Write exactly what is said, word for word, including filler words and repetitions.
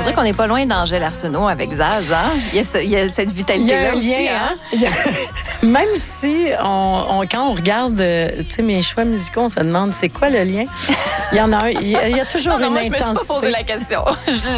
dirait qu'on n'est pas loin d'Angèle Arsenault avec Zaz, hein? Il y a, ce, il y a cette vitalité-là aussi, lien, hein? hein? Même si, on, on, quand on regarde tu sais, mes choix musicaux, on se demande c'est quoi le lien? Il y en a un, il y a, il y a toujours non, non, une moi, intensité. Je me suis pas posé la question.